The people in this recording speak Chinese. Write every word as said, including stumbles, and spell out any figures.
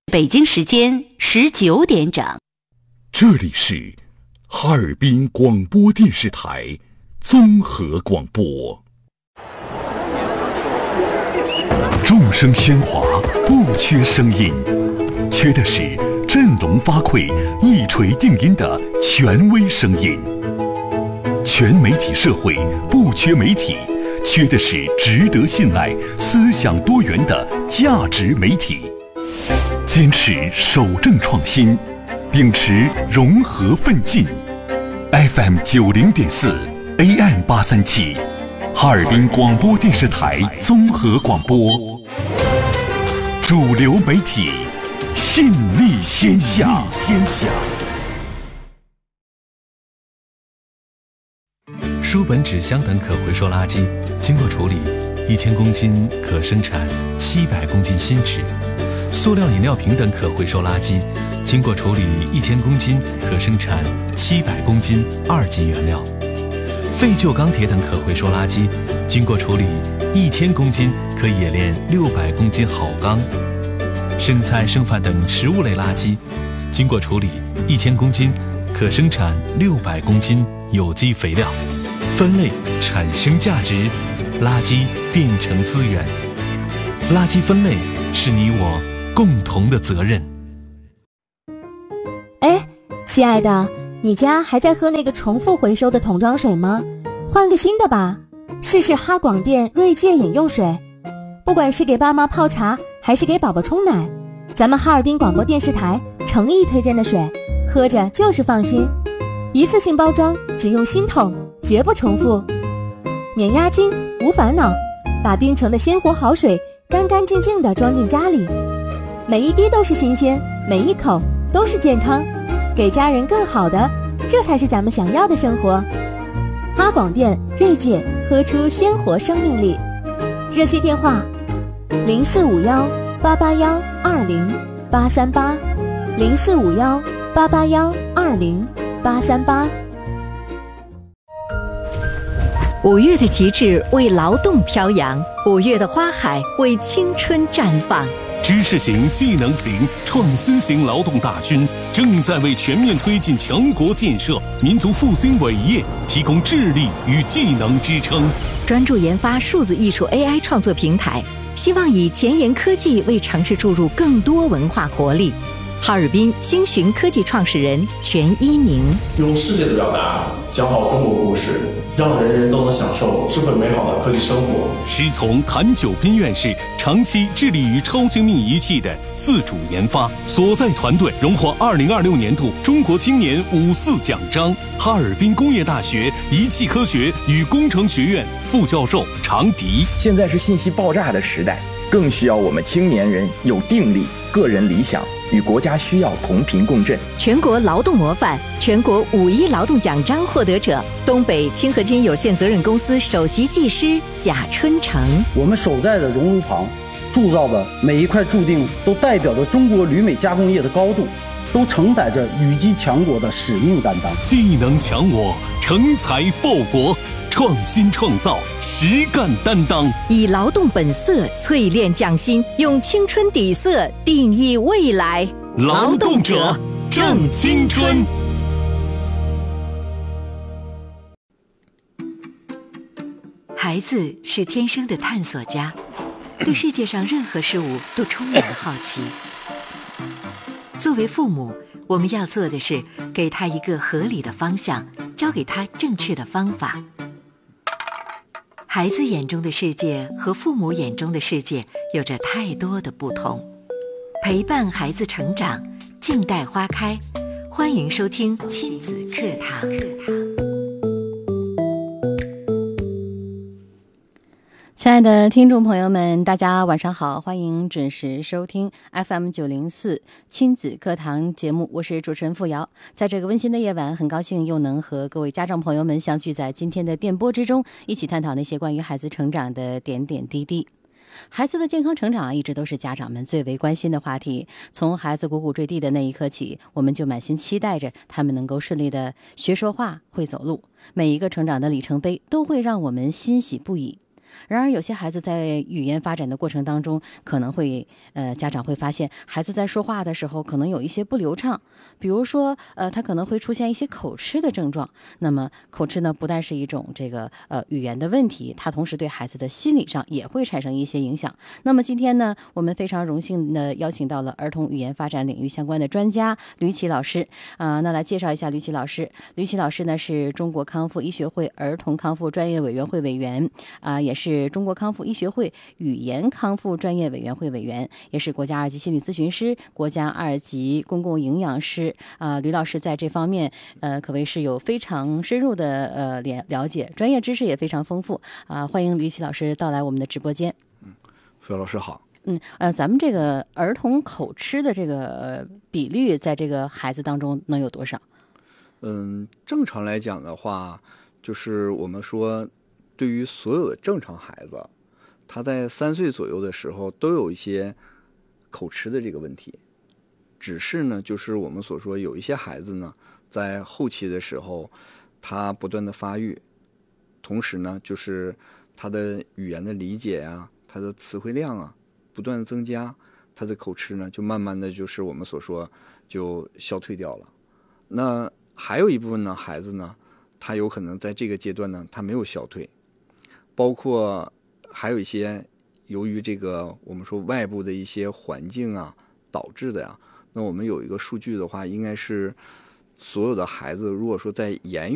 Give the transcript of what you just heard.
北京时间十九点整， 这里是哈尔滨广播电视台综合广播。众声喧哗，不缺声音，缺的是振聋发聩、一锤定音的权威声音。全媒体社会不缺媒体，缺的是值得信赖、思想多元的价值媒体。坚持守正创新，秉持融合奋进。F M 九零点四 A M 八三七，哈尔滨广播电视台综合广播，主流媒体，信力天下。天下。 书本、纸箱等可回收垃圾经过处理，一千公斤可生产七百公斤新纸。塑料饮料瓶等可回收垃圾经过处理，一千公斤可生产七百公斤二级原料。废旧钢铁等可回收垃圾经过处理，一千公斤可冶炼六百公斤好钢。剩菜剩饭等食物类垃圾经过处理，一千公斤可生产六百公斤有机肥料。分类产生价值，垃圾变成资源。垃圾分类是你我共同的责任。 哎，亲爱的，你家还在喝那个重复回收的桶装水吗？换个新的吧，试试哈广电锐界饮用水。不管是给爸妈泡茶，还是给宝宝冲奶，咱们哈尔滨广播电视台诚意推荐的水，喝着就是放心。一次性包装，只用新桶，绝不重复，免押金，无烦恼，把冰城的鲜活好水干干净净地装进家里，每一滴都是新鲜，每一口都是健康，给家人更好的，这才是咱们想要的生活。哈广电锐界，喝出鲜活生命力。热线电话零四五幺八八幺二零八三八，零四五幺八八幺二零八三八。 五月的极致为劳动飘扬，五月的花海为青春绽放。 知识型、技能型、创新型劳动大军正在为全面推进强国建设、民族复兴伟业提供智力与技能支撑。 专注研发数字艺术 A I 创作平台，希望以前沿科技为城市注入更多文化活力。哈尔滨星寻科技创始人全一鸣， 用世界的表达讲好中国故事，让人人都能享受智慧美好的科技生活。 师从谭九斌院士长期致力于超精密仪器的自主研发，所在团队荣获二零二六年度中国青年五四奖章。哈尔滨工业大学仪器科学与工程学院副教授常迪， 现在是信息爆炸的时代，更需要我们青年人有定力、个人理想，与国家需要同频共振。 全国劳动模范、全国五一劳动奖章获得者，东北清合金有限责任公司首席技师贾春成。 我们守在的熔炉旁铸造的每一块铸锭，都代表着中国铝镁加工业的高度，都承载着羽击强国的使命担当。 技能强我，成才报国，创新创造，实干担当， 以劳动本色淬炼匠心，用青春底色定义未来。 劳动者正青春。 孩子是天生的探索家，对世界上任何事物都充满好奇。作为父母，我们要做的是给他一个合理的方向，教给他正确的方法。孩子眼中的世界和父母眼中的世界有着太多的不同。陪伴孩子成长，静待花开。欢迎收听亲子课堂。 亲爱的听众朋友们，大家晚上好，欢迎准时收听 F M 九零四亲子课堂节目，我是主持人付瑶。在这个温馨的夜晚，很高兴又能和各位家长朋友们相聚在今天的电波之中，一起探讨那些关于孩子成长的点点滴滴。孩子的健康成长一直都是家长们最为关心的话题。从孩子呱呱坠地的那一刻起，我们就满心期待着他们能够顺利的学说话、会走路。每一个成长的里程碑都会让我们欣喜不已。 然而有些孩子在语言发展的过程当中，可能会呃家长会发现孩子在说话的时候可能有一些不流畅，比如说呃他可能会出现一些口吃的症状。那么口吃呢不但是一种这个呃语言的问题，它同时对孩子的心理上也会产生一些影响。那么今天呢，我们非常荣幸的邀请到了儿童语言发展领域相关的专家吕启老师啊、呃，那来介绍一下吕启老师。吕启老师呢是中国康复医学会儿童康复专业委员会委员啊、呃，也是中国康复医学会语言康复专业委员会委员，也是国家二级心理咨询师、国家二级公共营养师啊、呃。吕老师在这方面呃可谓是有非常深入的呃了了解，专业知识也非常丰富啊、呃。欢迎吕启老师到来我们的直播间。 嗯，付老师好。 嗯呃，咱们这个儿童口吃的这个、呃、比率，在这个孩子当中能有多少？ 嗯，正常来讲的话，就是我们说，对于所有的正常孩子，他在三岁左右的时候都有一些口吃的这个问题。只是呢，就是我们所说有一些孩子呢，在后期的时候，他不断的发育，同时呢，就是他的语言的理解啊，他的词汇量啊，不断的增加，他的口吃呢，就慢慢的就是我们所说就消退掉了。那还有一部分呢，孩子呢，他有可能在这个阶段呢，他没有消退，包括还有一些由于这个我们说外部的一些环境啊导致的呀。那我们有一个数据的话，应该是所有的孩子，如果说在言语